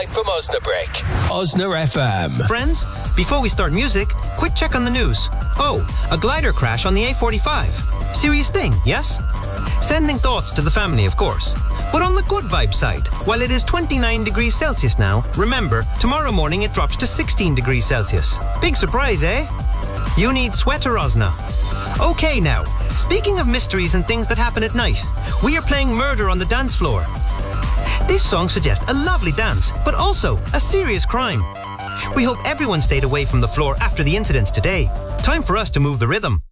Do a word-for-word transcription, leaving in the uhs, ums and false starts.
Live from Osnabrück. Osna F M. Friends, before we start music, quick check on the news. Oh, a glider crash on the A forty-five. Serious thing, yes? Sending thoughts to the family, of course. But on the good vibe side, while it is twenty-nine degrees Celsius now, remember, tomorrow morning it drops to sixteen degrees Celsius. Big surprise, eh? You need sweater, Osna. Okay now, speaking of mysteries and things that happen at night, we are playing Murder on the Dance Floor. This song suggests a lovely dance, but also a serious crime. We hope everyone stayed away from the floor after the incidents today. Time for us to move the rhythm.